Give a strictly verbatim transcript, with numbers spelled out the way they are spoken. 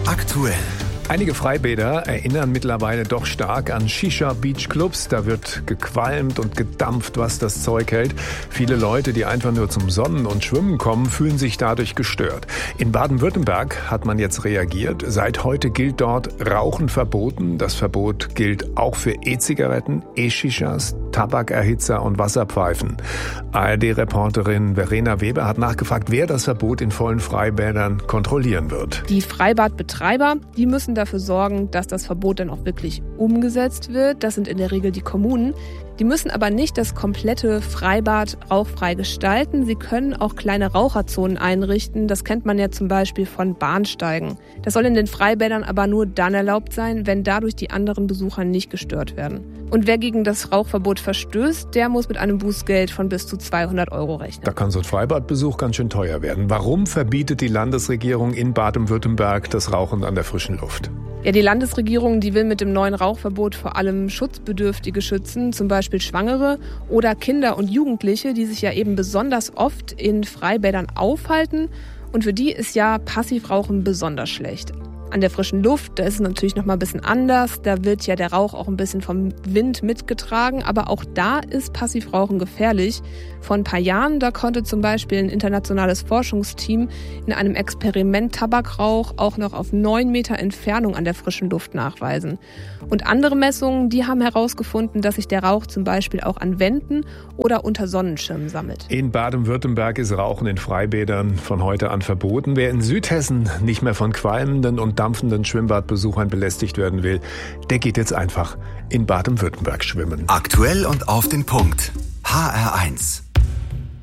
Aktuell. Einige Freibäder erinnern mittlerweile doch stark an Shisha-Beach-Clubs. Da wird gequalmt und gedampft, was das Zeug hält. Viele Leute, die einfach nur zum Sonnen und Schwimmen kommen, fühlen sich dadurch gestört. In Baden-Württemberg hat man jetzt reagiert. Seit heute gilt dort Rauchen verboten. Das Verbot gilt auch für E-Zigaretten, E-Shishas, Tabakerhitzer und Wasserpfeifen. A R D-Reporterin Verena Weber hat nachgefragt, wer das Verbot in vollen Freibädern kontrollieren wird. Die Freibadbetreiber, die müssen dafür sorgen, dass das Verbot dann auch wirklich umgesetzt wird. Das sind in der Regel die Kommunen. Die müssen aber nicht das komplette Freibad rauchfrei gestalten. Sie können auch kleine Raucherzonen einrichten. Das kennt man ja zum Beispiel von Bahnsteigen. Das soll in den Freibädern aber nur dann erlaubt sein, wenn dadurch die anderen Besucher nicht gestört werden. Und wer gegen das Rauchverbot verstößt, der muss mit einem Bußgeld von bis zu zweihundert Euro rechnen. Da kann so ein Freibadbesuch ganz schön teuer werden. Warum verbietet die Landesregierung in Baden-Württemberg das Rauchen an der frischen Luft? Ja, die Landesregierung, die will mit dem neuen Rauchverbot vor allem Schutzbedürftige schützen, zum Beispiel Schwangere oder Kinder und Jugendliche, die sich ja eben besonders oft in Freibädern aufhalten. Und für die ist ja Passivrauchen besonders schlecht. An der frischen Luft, da ist es natürlich noch mal ein bisschen anders. Da wird ja der Rauch auch ein bisschen vom Wind mitgetragen. Aber auch da ist Passivrauchen gefährlich. Vor ein paar Jahren, da konnte zum Beispiel ein internationales Forschungsteam in einem Experiment Tabakrauch auch noch auf neun Meter Entfernung an der frischen Luft nachweisen. Und andere Messungen, die haben herausgefunden, dass sich der Rauch zum Beispiel auch an Wänden oder unter Sonnenschirmen sammelt. In Baden-Württemberg ist Rauchen in Freibädern von heute an verboten. Wer in Südhessen nicht mehr von qualmenden und dampfenden Schwimmbadbesuchern belästigt werden will, der geht jetzt einfach in Baden-Württemberg schwimmen. Aktuell und auf den Punkt. H R eins.